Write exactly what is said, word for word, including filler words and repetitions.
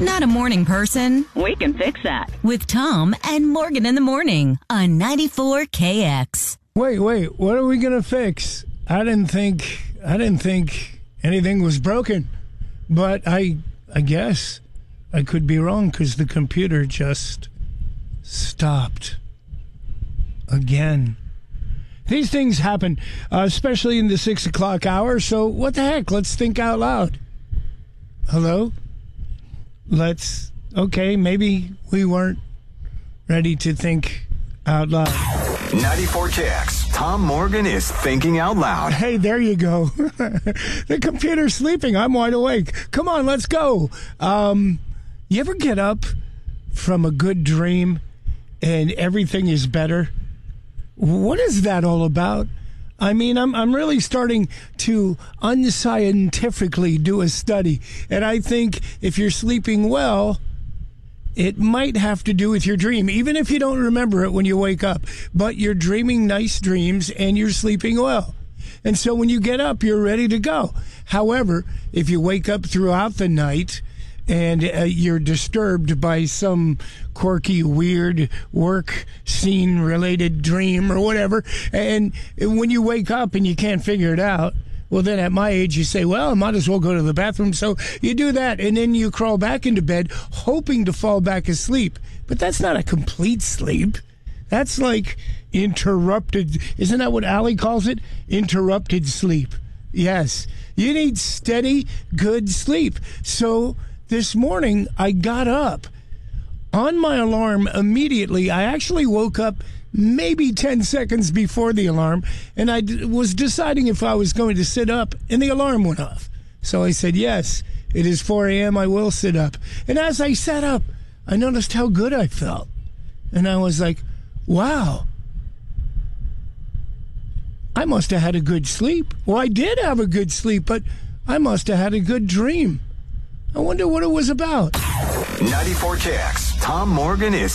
Not a morning person? We can fix that. With Tom and Morgan in the morning on ninety-four K X. Wait, wait, what are we going to fix? I didn't think, I didn't think anything was broken, but I, I guess I could be wrong because the computer just stopped again. These things happen, uh, especially in the six o'clock hour, so what the heck? Let's think out loud. Hello? Let's, okay, maybe we weren't ready to think out loud. ninety-four K X. Tom Morgan is thinking out loud. Hey, there you go. The computer's sleeping. I'm wide awake. Come on, let's go. Um, you ever get up from a good dream and everything is better? What is that all about? I mean, I'm I'm really starting to unscientifically do a study. And I think if you're sleeping well, it might have to do with your dream, even if you don't remember it when you wake up. But you're dreaming nice dreams and you're sleeping well. And so when you get up, you're ready to go. However, if you wake up throughout the night and uh, you're disturbed by some quirky, weird work scene-related dream or whatever, and when you wake up and you can't figure it out, well, then at my age, you say, well, I might as well go to the bathroom. So you do that, and then you crawl back into bed, hoping to fall back asleep. But that's not a complete sleep. That's like interrupted. Isn't that what Allie calls it? Interrupted sleep. Yes. You need steady, good sleep. So this morning, I got up on my alarm immediately. I actually woke up maybe ten seconds before the alarm, and I d- was deciding if I was going to sit up, and the alarm went off. So I said, yes, it is four a.m., I will sit up. And as I sat up, I noticed how good I felt. And I was like, wow, I must have had a good sleep. Well, I did have a good sleep, but I must have had a good dream. I wonder what it was about. ninety-four K X. Tom Morgan is